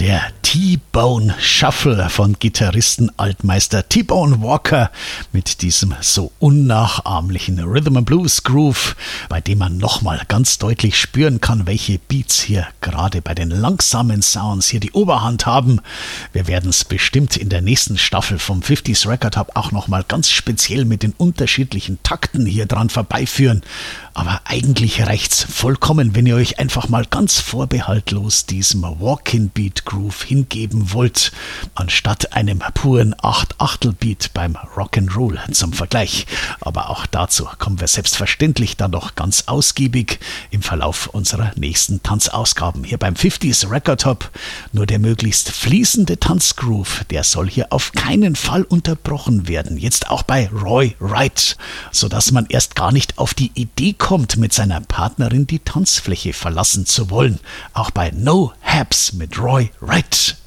Der T-Bone Shuffle von Gitarristen Altmeister T-Bone Walker mit diesem so unnachahmlichen Rhythm and Blues Groove, bei dem man nochmal ganz deutlich spüren kann, welche Beats hier gerade bei den langsamen Sounds hier die Oberhand haben. Wir werden es bestimmt in der nächsten Staffel vom 50s Record Hub auch nochmal ganz speziell mit den unterschiedlichen Takten hier dran vorbeiführen. Aber eigentlich reicht's vollkommen, wenn ihr euch einfach mal ganz vorbehaltlos diesem Walk-in-Beat Groove hingeben wollt, anstatt einem puren 8/8-Beat beim Rock'n'Roll zum Vergleich. Aber auch dazu kommen wir selbstverständlich dann noch ganz ausgiebig im Verlauf unserer nächsten Tanzausgaben hier beim 50s Record Hub. Nur der möglichst fließende Tanzgroove, der soll hier auf keinen Fall unterbrochen werden. Jetzt auch bei Roy Wright, sodass man erst gar nicht auf die Idee kommt, mit seiner Partnerin die Tanzfläche verlassen zu wollen. Auch bei No Haps mit Roy Wright.